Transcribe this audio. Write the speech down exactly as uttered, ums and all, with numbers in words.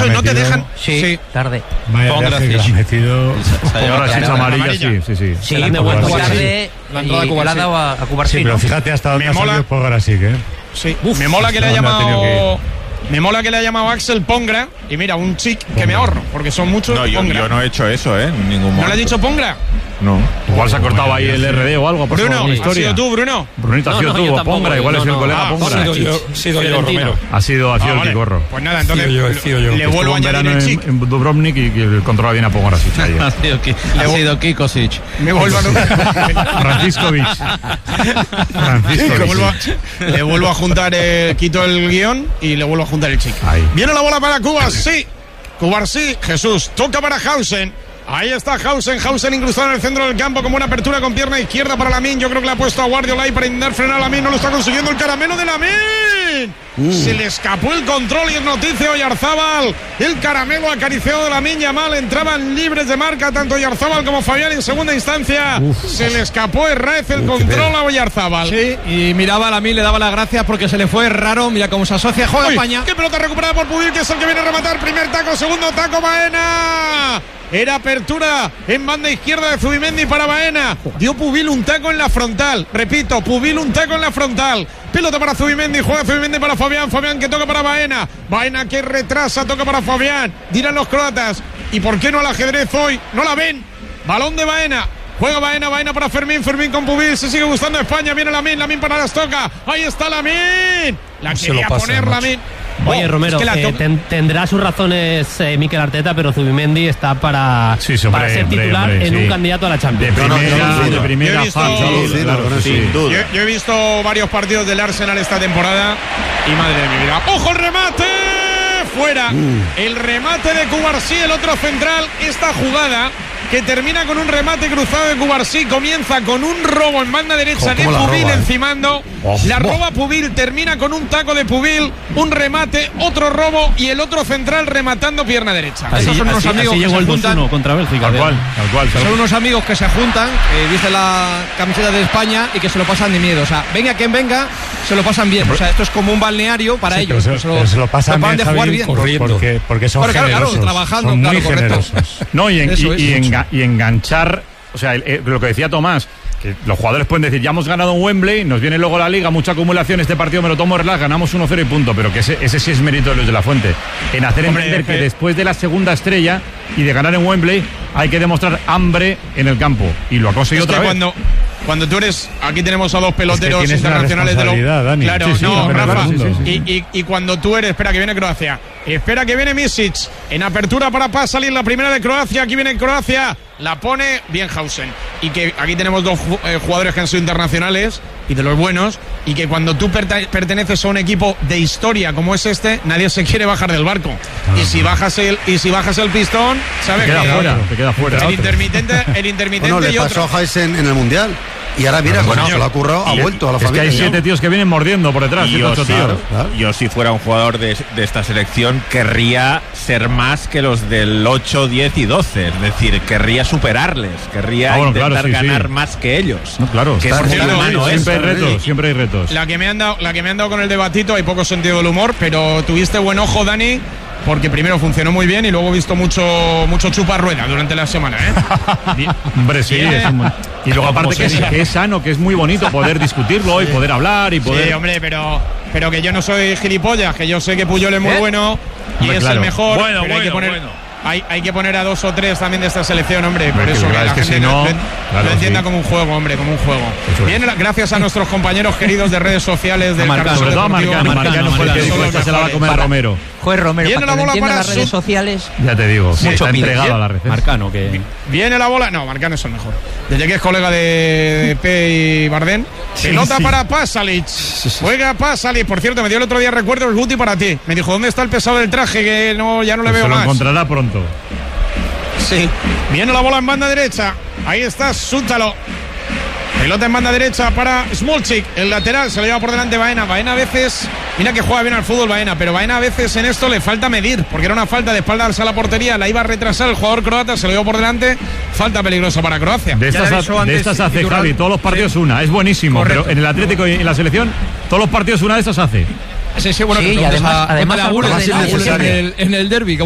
y no te dejan. Sí, sí. tarde. Vaya viaje que ha metido. Pongrasic amarilla, sí, sí, sí. Sí, me he vuelto tarde y le ha dado a Cubarsí. Sí, pero fíjate hasta dónde ha salido Pongrasic, ¿eh? Sí, Uf, me mola que le haya llamado. Me mola que le haya llamado Axel Pongra. Y mira, un chic Pongra. Que me ahorro, porque son muchos. No, yo, yo no he hecho eso, ¿eh? En ningún momento. ¿No le has dicho Pongra? No. Igual se ha cortado ahí el R D o algo. Por Bruno, historia. ¿has sido tú, Bruno? Brunito, no, ha sido no, tú, o tampoco, Pongra, igual no, es el no, colega ah, Pongra. Ha sido yo, sido yo, Romero. Ha sido, ha sido ah, el vale. Ticorro. Pues nada, entonces yo, yo, yo. le vuelvo a añadir el chic. En Dubrovnik y que controla bien a Pongrasic. Ha sido, ha sido Kikosic. Me vuelvo a... Franciscovic. Franciscovic. Le vuelvo a, le vuelvo a juntar, eh, quito el guión y le vuelvo a juntar el chic. Ahí. Viene la bola para Cuba, sí. Cuba, sí. Jesús, toca para Hausen. Ahí está Hausen, Hausen incrustado en el centro del campo como una apertura con pierna izquierda para Lamine. Yo creo que le ha puesto a Guardiola ahí para intentar frenar a Lamine. No lo está consiguiendo el caramelo de Lamine. Uh. Se le escapó el control y es noticia Oyarzábal. El caramelo acariciado de Lamine Yamal. Entraban libres de marca tanto Oyarzábal como Fabián en segunda instancia. Uf. Se le escapó Herrez el uh, control a Oyarzábal. Sí, y miraba a Lamine, le daba las gracias porque se le fue raro. Mira cómo se asocia, juega España. Qué pelota recuperada por Pubil, que es el que viene a rematar. Primer taco, segundo taco, Baena. Era apertura en banda izquierda de Zubimendi para Baena. Dio Pubil un taco en la frontal. Repito, Pubil un taco en la frontal. Pelota para Zubimendi, juega Zubimendi para Fabián. Fabián que toca para Baena. Baena que retrasa, toca para Fabián. Dirán los croatas. ¿Y por qué no al ajedrez hoy? No la ven. Balón de Baena. Juega Baena, Baena para Fermín, Fermín con Pubil, se sigue gustando España, viene Lamine, Lamine para las toca, ahí está Lamine, la se quería pasa, poner Lamine. Oh, Oye, Romero, es que eh, ten, tendrá sus razones eh, Mikel Arteta, pero Zubimendi está para, sí, hombre, para ser hombre, titular hombre, en sí. un candidato a la Champions. De primera, no, no, no, de primera yo he visto, fase, sí, claro, no, sí. sin duda. Yo, yo he visto varios partidos del Arsenal esta temporada y madre de mi vida. ¡Ojo el remate! Fuera. Uh. El remate de Cubarsí, el otro central. Esta jugada que termina con un remate cruzado de Cubarsí, comienza con un robo en banda derecha de Pubil roba, encimando, oh, la roba Pubil, termina con un taco de Pubil, un remate, otro robo y el otro central rematando pierna derecha. Así, Esos son unos así, amigos así que llegó se el juntan contra Bélgica. Tal cual, tal cual. Son unos amigos que se juntan, eh, dice la camiseta de España, y que se lo pasan de miedo. O sea, venga quien venga, se lo pasan bien. O sea, esto es como un balneario para sí, ellos. Pero se, pero se lo pasan bien, de jugar bien. Porque, porque son claro, generosos. Claro, trabajando, son muy claro, generosos. No, y, en, y, y, enga, y enganchar. O sea, el, el, lo que decía Tomás, que los jugadores pueden decir, ya hemos ganado en Wembley, nos viene luego la Liga, mucha acumulación, este partido me lo tomo relax, ganamos uno cero y punto, pero que ese, ese sí es mérito de los de la Fuente, en hacer Hombre, entender que, que después de la segunda estrella y de ganar en Wembley hay que demostrar hambre en el campo, y lo ha conseguido es que otra vez. Cuando, cuando tú eres, aquí tenemos a dos peloteros es que internacionales de lo, Dani. claro, sí, sí, no, Rafa, sí, sí, sí. Y, y, y cuando tú eres, espera que viene Croacia, espera que viene Misic, en apertura para Pasalic, la primera de Croacia, aquí viene Croacia, la pone bien Hausen, y que aquí tenemos dos eh, jugadores que han sido internacionales y de los buenos, y que cuando tú perte- perteneces a un equipo de historia como es este, nadie se quiere bajar del barco, ah, y si bajas el y si bajas el pistón, sabes te queda que fuera, te queda fuera. el intermitente, el intermitente bueno, le y pasó otro. a Hausen en el Mundial. Y ahora mira, bueno, bueno, se lo ha currado, ha vuelto a la es familia. Es que hay siete tíos que vienen mordiendo por detrás. Yo, ocho sí, tíos. claro. Yo si fuera un jugador de, de esta selección querría ser más que los del ocho, diez y doce. Es decir, querría superarles, querría ah, bueno, intentar claro, sí, ganar sí. más que ellos. No, claro, que es muy humano, siempre hay retos, sí. siempre hay retos. La que me han dado, la que me han dado con el debatito, hay poco sentido del humor, pero tuviste buen ojo, Dani, porque primero funcionó muy bien y luego he visto mucho mucho chupa rueda durante la semana, ¿eh? Hombre, sí. Es un... Y luego aparte que es, que es sano, que es muy bonito poder discutirlo sí. y poder hablar y poder... Sí, hombre, pero, pero que yo no soy gilipollas, que yo sé que Puyol es muy ¿Eh? bueno y hombre, es claro. el mejor, bueno, pero bueno, hay que poner... bueno. Hay, hay que poner a dos o tres también de esta selección, hombre, por hombre, eso que, que la que gente si no, lo, claro, lo entienda sí. como un juego, hombre, como un juego. Bien, gracias a nuestros compañeros queridos de redes sociales del Marcano, sobre todo a Marcano, Marcano fue el que dijo, esta se la va a comer para, Romero. Joder, Romero, viene para la que bola para las redes su... sociales. Ya te digo, sí, está entregado a la red. Marcano, que... Viene la bola, no, Marcano es el mejor. Desde que es colega de, de P y Bardem. Sí, pelota sí. para Pasalic. Juega Pasalic. Por cierto, me dio el otro día recuerdo el Guti para ti. Me dijo, ¿dónde está el pesado del traje? Que no, ya no le pues veo se más. Lo encontrará pronto. Sí. Viene la bola en banda derecha. Ahí está Sútalo. Pelota en banda derecha para Smolchik. El lateral se lo lleva por delante Baena. Baena a veces, mira que juega bien al fútbol Baena, pero Baena a veces en esto le falta medir, porque era una falta de espaldas a la portería, la iba a retrasar el jugador croata, se lo lleva por delante. Falta peligrosa para Croacia. De estas, a, de estas hace Javi, todos los partidos sí. una, es buenísimo. Correcto. Pero en el Atlético y en la selección, todos los partidos una de estas hace. Sí, sí, bueno, sí, que y además, a, además, además, además en el, en el derbi.